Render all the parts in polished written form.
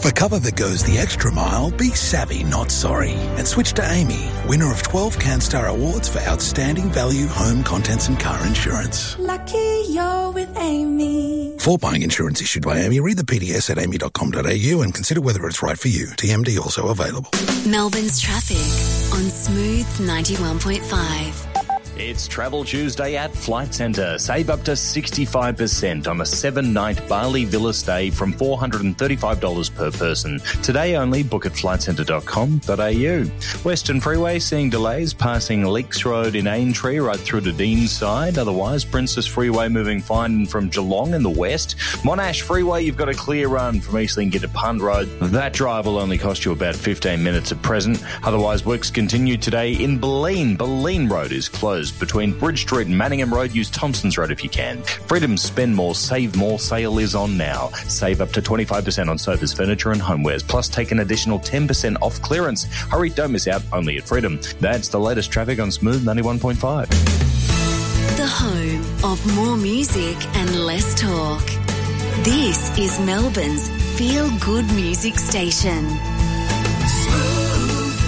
For cover that goes the extra mile, be savvy, not sorry. And switch to Amy, winner of 12 CanStar Awards for Outstanding Value Home Contents and Car Insurance. Lucky you're with Amy. For buying insurance issued by Amy, read the PDS at amy.com.au and consider whether it's right for you. TMD also available. Melbourne's traffic on Smooth 91.5. It's Travel Tuesday at Flight Centre. Save up to 65% on a 7-night Bali Villa stay from $435 per person. Today only, book at flightcentre.com.au. Western Freeway seeing delays passing Leaks Road in Aintree right through to Deanside. Otherwise, Princess Freeway moving fine from Geelong in the west. Monash Freeway, you've got a clear run from East Link into Pund Road. That drive will only cost you about 15 minutes at present. Otherwise, works continue today in Bulleen. Bulleen Road is closed between Bridge Street and Manningham Road. Use Thompson's Road if you can. Freedom Spend More, Save More sale is on now. Save up to 25% on sofas, furniture and homewares, plus take an additional 10% off clearance. Hurry, don't miss out, only at Freedom. That's the latest traffic on Smooth 91.5. The home of more music and less talk. This is Melbourne's feel-good music station. Smooth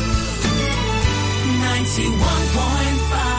91.5.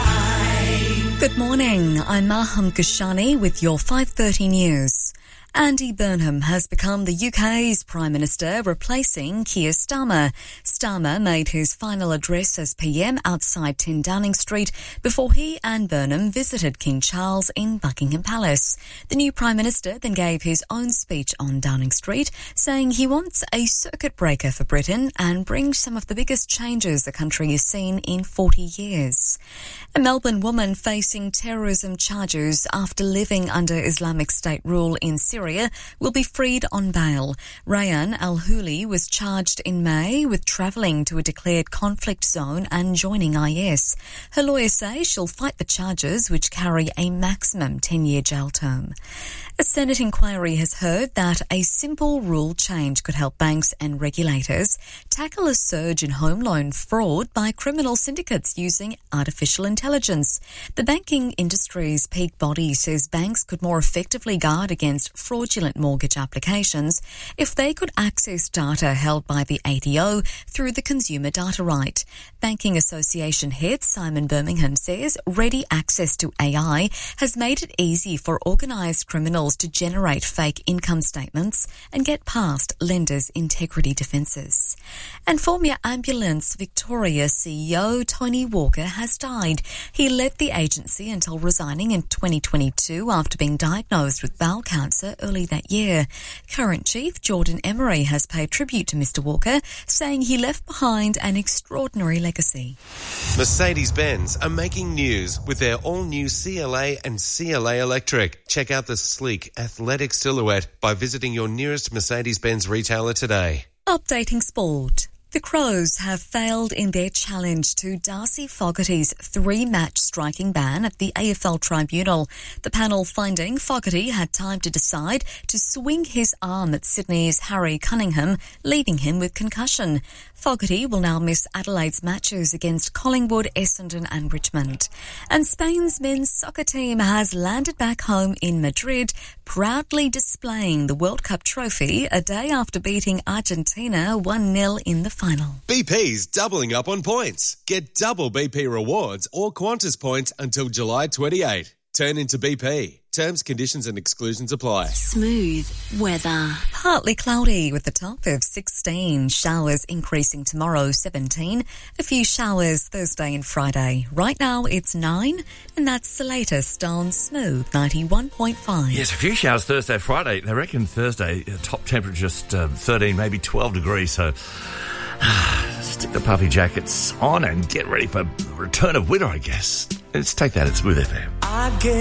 Good morning, I'm Maham Kashani with your 5:30 news. Andy Burnham has become the UK's Prime Minister, replacing Keir Starmer. Starmer made his final address as PM outside 10 Downing Street before he and Burnham visited King Charles in Buckingham Palace. The new Prime Minister then gave his own speech on Downing Street, saying he wants a circuit breaker for Britain and brings some of the biggest changes the country has seen in 40 years. A Melbourne woman facing terrorism charges after living under Islamic State rule in Syria will be freed on bail. Rayan Al-Huli was charged in May with travelling to a declared conflict zone and joining IS. Her lawyers say she'll fight the charges, which carry a maximum 10-year jail term. A Senate inquiry has heard that a simple rule change could help banks and regulators tackle a surge in home loan fraud by criminal syndicates using artificial intelligence. The banking industry's peak body says banks could more effectively guard against fraudulent mortgage applications if they could access data held by the ATO through the Consumer Data Right. Banking Association head Simon Birmingham says ready access to AI has made it easy for organised criminals to generate fake income statements and get past lenders' integrity defences. And Formula Ambulance Victoria CEO Tony Walker has died. He led the agency until resigning in 2022 after being diagnosed with bowel cancer early that year. Current chief Jordan Emery has paid tribute to Mr Walker, saying he left behind an extraordinary legacy. Mercedes-Benz are making news with their all-new CLA and CLA Electric. Check out the sleek, athletic silhouette by visiting your nearest Mercedes-Benz retailer today. Updating sport. The Crows have failed in their challenge to Darcy Fogarty's 3-match striking ban at the AFL Tribunal. The panel finding Fogarty had time to decide to swing his arm at Sydney's Harry Cunningham, leaving him with concussion. Fogarty will now miss Adelaide's matches against Collingwood, Essendon and Richmond. And Spain's men's soccer team has landed back home in Madrid, proudly displaying the World Cup trophy a day after beating Argentina 1-0 in the final. BP's doubling up on points. Get double BP rewards or Qantas points until July 28. Turn into BP. Terms, conditions and exclusions apply. Smooth weather. Partly cloudy with a top of 16. Showers increasing tomorrow, 17. A few showers Thursday and Friday. Right now it's 9, and that's the latest on Smooth 91.5. Yes, a few showers Thursday, Friday. They reckon Thursday, top temperature just 13, maybe 12 degrees, so stick the puffy jackets on and get ready for the return of winter, I guess. Let's take that at Smooth FM.